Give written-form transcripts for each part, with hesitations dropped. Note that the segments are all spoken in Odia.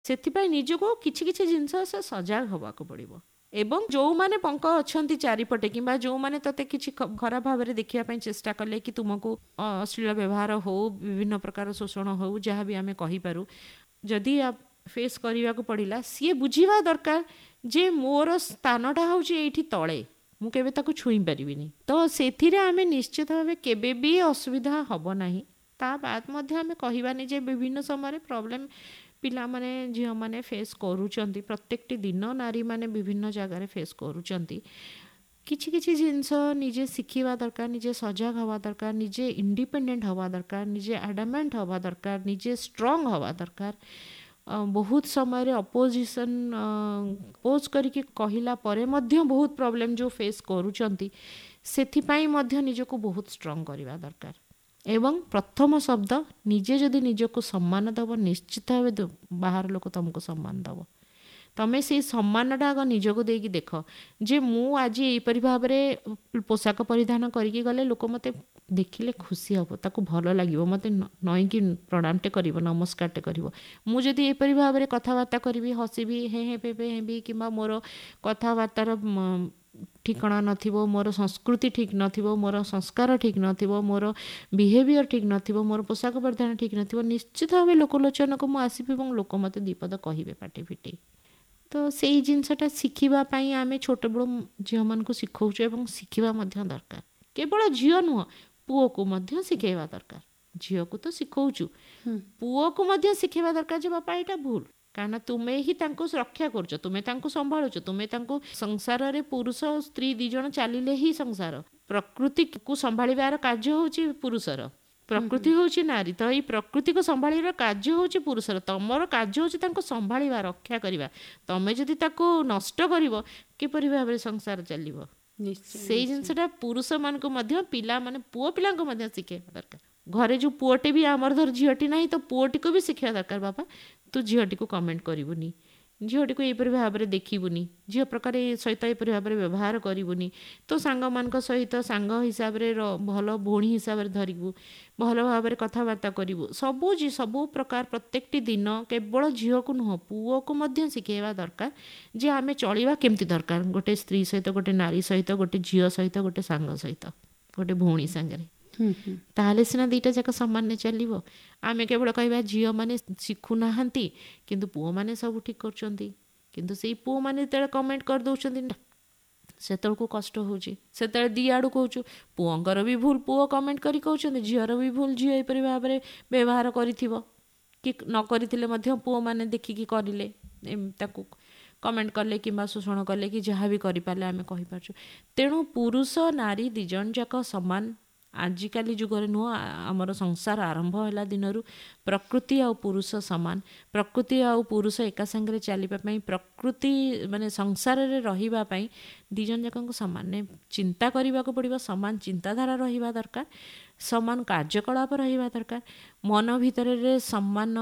ସେଥିପାଇଁ ନିଜକୁ କିଛି କିଛି ଜିନିଷ ସଜାଗ ହେବାକୁ ପଡ଼ିବ। ଏବଂ ଯେଉଁମାନେ ପଙ୍କ ଅଛନ୍ତି ଚାରିପଟେ କିମ୍ବା ଯେଉଁମାନେ ତତେ କିଛି ଖରାପ ଭାବରେ ଦେଖିବା ପାଇଁ ଚେଷ୍ଟା କଲେ କି ତୁମକୁ ଅଶ୍ଳୀଳ ବ୍ୟବହାର ହେଉ, ବିଭିନ୍ନ ପ୍ରକାର ଶୋଷଣ ହେଉ, ଯାହା ବି ଆମେ କହିପାରୁ, ଯଦି ଫେସ୍ କରିବାକୁ ପଡ଼ିଲା, ସିଏ ବୁଝିବା ଦରକାର ଯେ ମୋର ସ୍ଥାନଟା ହେଉଛି ଏଇଠି ତଳେ, ମୁଁ କେବେ ତାକୁ ଛୁଇଁ ପାରିବିନି। ତ ସେଥିରେ ଆମେ ନିଶ୍ଚିତ ଭାବେ କେବେ ବି ଅସୁବିଧା ହେବ ନାହିଁ। ତା ବାଦ ମଧ୍ୟ ଆମେ କହିବାନି ଯେ ବିଭିନ୍ନ ସମୟରେ ପ୍ରୋବ୍ଲେମ୍ ପିଲାମାନେ ଝିଅମାନେ ଫେସ୍ କରୁଛନ୍ତି, ପ୍ରତ୍ୟେକଟି ଦିନ ନାରୀମାନେ ବିଭିନ୍ନ ଜାଗାରେ ଫେସ୍ କରୁଛନ୍ତି। କିଛି କିଛି ଜିନିଷ ନିଜେ ଶିଖିବା ଦରକାର, ନିଜେ ସଜାଗ ହେବା ଦରକାର, ନିଜେ ଇଣ୍ଡିପେଣ୍ଡେଣ୍ଟ ହେବା ଦରକାର, ନିଜେ ଆଡାମେଣ୍ଟ ହେବା ଦରକାର, ନିଜେ ଷ୍ଟ୍ରଙ୍ଗ ହେବା ଦରକାର। ବହୁତ ସମୟରେ ଅପୋଜିସନ୍ ଅପୋଜ୍ କରିକି କହିଲା ପରେ ମଧ୍ୟ ବହୁତ ପ୍ରୋବ୍ଲେମ୍ ଯେଉଁ ଫେସ୍ କରୁଛନ୍ତି, ସେଥିପାଇଁ ମଧ୍ୟ ନିଜକୁ ବହୁତ ଷ୍ଟ୍ରଙ୍ଗ କରିବା ଦରକାର। ଏବଂ ପ୍ରଥମ ଶବ୍ଦ, ନିଜେ ଯଦି ନିଜକୁ ସମ୍ମାନ ଦେବ, ନିଶ୍ଚିତ ଭାବେ ବାହାର ଲୋକ ତୁମକୁ ସମ୍ମାନ ଦେବ। ତମେ ସେଇ ସମ୍ମାନଟା ଆଗ ନିଜକୁ ଦେଇକି ଦେଖ ଯେ ମୁଁ ଆଜି ଏହିପରି ଭାବରେ ପୋଷାକ ପରିଧାନ କରିକି ଗଲେ ଲୋକ ମୋତେ ଦେଖିଲେ ଖୁସି ହେବ, ତାକୁ ଭଲ ଲାଗିବ, ମୋତେ ନଇଁକି ପ୍ରଣାମଟେ କରିବ, ନମସ୍କାରଟେ କରିବ। ମୁଁ ଯଦି ଏହିପରି ଭାବରେ କଥାବାର୍ତ୍ତା କରିବି, ହସିବି, ହେଁ ହେବି କିମ୍ବା ମୋର କଥାବାର୍ତ୍ତାର ଠିକଣା ନଥିବ, ମୋର ସଂସ୍କୃତି ଠିକ୍ ନଥିବ, ମୋର ସଂସ୍କାର ଠିକ୍ ନଥିବ, ମୋର ବିହେଭିଅର୍ ଠିକ୍ ନଥିବ, ମୋର ପୋଷାକ ପରିଧାନ ଠିକ୍ ନଥିବ, ନିଶ୍ଚିତ ଭାବେ ଲୋକଲୋଚନକୁ ମୁଁ ଆସିବି ଏବଂ ଲୋକ ମୋତେ ଦୁଇପଦ କହିବେ ପାଟି ଫିଟେଇ। ତ ସେଇ ଜିନିଷଟା ଶିଖିବା ପାଇଁ ଆମେ ଛୋଟବେଳୁ ଝିଅମାନଙ୍କୁ ଶିଖାଉଛୁ ଏବଂ ଶିଖିବା ମଧ୍ୟ ଦରକାର। କେବଳ ଝିଅ ନୁହଁ, ପୁଅକୁ ମଧ୍ୟ ଶିଖେଇବା ଦରକାର। ଝିଅକୁ ତ ଶିଖାଉଛୁ, ପୁଅକୁ ମଧ୍ୟ ଶିଖେଇବା ଦରକାର ଯେ ବାପା ଏଇଟା ଭୁଲ, କାରଣ ତୁମେ ହିଁ ତାଙ୍କୁ ରକ୍ଷା କରୁଛ, ତୁମେ ତାଙ୍କୁ ସମ୍ଭାଳୁଛ, ତୁମେ ତାଙ୍କୁ ସଂସାରରେ ପୁରୁଷ ଓ ସ୍ତ୍ରୀ 2 ଜଣ ଚାଲିଲେ ହିଁ ସଂସାର। ପ୍ରକୃତିକୁ ସମ୍ଭାଳିବାର କାର୍ଯ୍ୟ ହେଉଛି ପୁରୁଷର, ପ୍ରକୃତି ହେଉଛି ନାରୀ। ତ ଏଇ ପ୍ରକୃତିକୁ ସମ୍ଭାଳିବାର କାର୍ଯ୍ୟ ହେଉଛି ପୁରୁଷର, ତମର କାର୍ଯ୍ୟ ହେଉଛି ତାଙ୍କୁ ସମ୍ଭାଳିବା, ରକ୍ଷା କରିବା। ତମେ ଯଦି ତାକୁ ନଷ୍ଟ କରିବ, କିପରି ଭାବରେ ସଂସାର ଚାଲିବ? ସେଇ ଜିନିଷଟା ପୁରୁଷମାନଙ୍କୁ ମଧ୍ୟ ପିଲାମାନେ, ପୁଅ ପିଲାଙ୍କୁ ମଧ୍ୟ ଶିଖେଇବା ଦରକାର। ଘରେ ଯେଉଁ ପୁଅଟେ ବି, ଆମର ଧର ଝିଅଟି ନାହିଁ ତ ପୁଅଟିକୁ ବି ଶିଖେଇବା ଦରକାର, ବାପା ତୁ ଝିଅଟିକୁ କମେଣ୍ଟ କରିବୁନି, ଝିଅଟିକୁ ଏହିପରି ଭାବରେ ଦେଖିବୁନି, ଝିଅ ପ୍ରକାର ସହିତ ଏହିପରି ଭାବରେ ବ୍ୟବହାର କରିବୁନି, ତୋ ସାଙ୍ଗମାନଙ୍କ ସହିତ ସାଙ୍ଗ ହିସାବରେ ଭଲ ଭଉଣୀ ହିସାବରେ ଧରିବୁ, ଭଲ ଭାବରେ କଥାବାର୍ତ୍ତା କରିବୁ। ସବୁ ପ୍ରକାର ପ୍ରତ୍ୟେକଟି ଦିନ କେବଳ ଝିଅକୁ ନୁହଁ, ପୁଅକୁ ମଧ୍ୟ ଶିଖେଇବା ଦରକାର ଯେ ଆମେ ଚଳିବା କେମିତି ଦରକାର, ଗୋଟେ ସ୍ତ୍ରୀ ସହିତ, ଗୋଟେ ନାରୀ ସହିତ, ଗୋଟେ ଝିଅ ସହିତ, ଗୋଟେ ସାଙ୍ଗ ସହିତ, ଗୋଟେ ଭଉଣୀ ସାଙ୍ଗରେ। ତାହେଲେ ସିନା ଦୁଇଟା ଯାକ ସମାନରେ ଚାଲିବ। ଆମେ କେବଳ କହିବା ଝିଅମାନେ ଶିଖୁନାହାନ୍ତି କିନ୍ତୁ ପୁଅମାନେ ସବୁ ଠିକ୍ କରୁଛନ୍ତି, କିନ୍ତୁ ସେଇ ପୁଅମାନେ ଯେତେବେଳେ କମେଣ୍ଟ କରିଦେଉଛନ୍ତି ସେତେବେଳକୁ କଷ୍ଟ ହେଉଛି। ସେତେବେଳେ ଦୁଇ ଆଡ଼ୁ କହୁଛୁ, ପୁଅଙ୍କର ବି ଭୁଲ, ପୁଅ କମେଣ୍ଟ କରି କହୁଛନ୍ତି, ଝିଅର ବି ଭୁଲ, ଝିଅ ଏପରି ଭାବରେ ବ୍ୟବହାର କରିଥିବ କି ନ କରିଥିଲେ ମଧ୍ୟ ପୁଅମାନେ ଦେଖିକି କରିଲେ, ତାକୁ କମେଣ୍ଟ କଲେ କିମ୍ବା ଶୋଷଣ କଲେ କି ଯାହା ବି କରିପାରିଲେ ଆମେ କହିପାରୁଛୁ। ତେଣୁ ପୁରୁଷ ନାରୀ 2 ଜଣ ଯାକ ସମାନ। ଆଜିକାଲି ଯୁଗରେ ନୁହଁ, ଆମର ସଂସାର ଆରମ୍ଭ ହେଲା ଦିନରୁ ପ୍ରକୃତି ଆଉ ପୁରୁଷ ସମାନ। ପ୍ରକୃତି ଆଉ ପୁରୁଷ ଏକା ସାଙ୍ଗରେ ଚାଲିବା ପାଇଁ, ପ୍ରକୃତି ମାନେ ସଂସାରରେ ରହିବା ପାଇଁ 2 ଜଣ ଯାକଙ୍କୁ ସମାନ ଚିନ୍ତା କରିବାକୁ ପଡ଼ିବ, ସମାନ ଚିନ୍ତାଧାରା ରହିବା ଦରକାର, ସମାନ କାର୍ଯ୍ୟକଳାପ ରହିବା ଦରକାର, ମନ ଭିତରେ ସମାନ,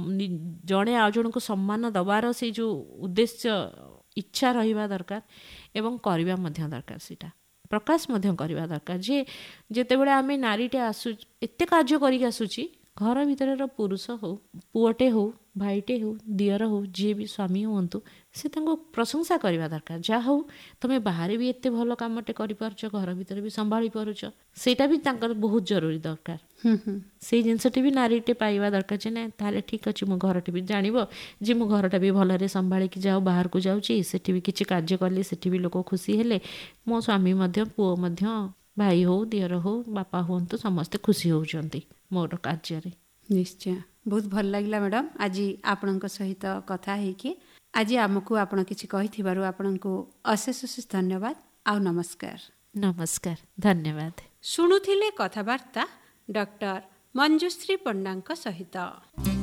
ଜଣେ ଆଉ ଜଣଙ୍କୁ ସମ୍ମାନ ଦେବାର ସେଇ ଯେଉଁ ଉଦ୍ଦେଶ୍ୟ, ଇଚ୍ଛା ରହିବା ଦରକାର ଏବଂ କରିବା ମଧ୍ୟ ଦରକାର, ସେଇଟା ପ୍ରକାଶ ମଧ୍ୟ କରିବା ଦରକାର ଯେ ଯେତେବେଳେ ଆମେ ନାରୀଟେ ଏତେ କାର୍ଯ୍ୟ କରିକି ଆସୁଛି, ଘର ଭିତରର ପୁରୁଷ ହେଉ, ପୁଅଟେ ହେଉ, ଭାଇଟେ ହେଉ, ଦିଅର ହେଉ, ଯିଏ ବି ସ୍ୱାମୀ ହୁଅନ୍ତୁ, ସେ ତାଙ୍କୁ ପ୍ରଶଂସା କରିବା ଦରକାର। ଯାହା ହେଉ ତୁମେ ବାହାରେ ବି ଏତେ ଭଲ କାମଟେ କରିପାରୁଛ, ଘର ଭିତରେ ବି ସମ୍ଭାଳି ପାରୁଛ, ସେଇଟା ବି ତାଙ୍କର ବହୁତ ଜରୁରୀ ଦରକାର। ସେଇ ଜିନିଷଟି ବି ନାରୀଟେ ପାଇବା ଦରକାର ଯେ ନାଇଁ ତାହେଲେ ଠିକ୍ ଅଛି, ମୋ ଘରଟି ବି ଜାଣିବ ଯେ ମୁଁ ଘରଟା ବି ଭଲରେ ସମ୍ଭାଳିକି ବାହାରକୁ ଯାଉଛି, ସେଠି ବି କିଛି କାର୍ଯ୍ୟ କଲି, ସେଠି ବି ଲୋକ ଖୁସି ହେଲେ, ମୋ ସ୍ୱାମୀ ମଧ୍ୟ, ପୁଅ ମଧ୍ୟ, ଭାଇ ହଉ, ଦିଅର ହଉ, ବାପା ହୁଅନ୍ତୁ, ସମସ୍ତେ ଖୁସି ହେଉଛନ୍ତି ମୋର କାର୍ଯ୍ୟରେ। ନିଶ୍ଚୟ, ବହୁତ ଭଲ ଲାଗିଲା ମ୍ୟାଡ଼ାମ୍ ଆଜି ଆପଣଙ୍କ ସହିତ କଥା ହେଇକି। ଆଜି ଆମକୁ ଆପଣ କିଛି କହିଥିବାରୁ ଆପଣଙ୍କୁ ଅଶେଷ ଅଶେଷ ଧନ୍ୟବାଦ ଆଉ ନମସ୍କାର। ନମସ୍କାର, ଧନ୍ୟବାଦ। ଶୁଣୁଥିଲେ କଥାବାର୍ତ୍ତା ଡକ୍ଟର ମଞ୍ଜୁଶ୍ରୀ ପଣ୍ଡାଙ୍କ ସହିତ।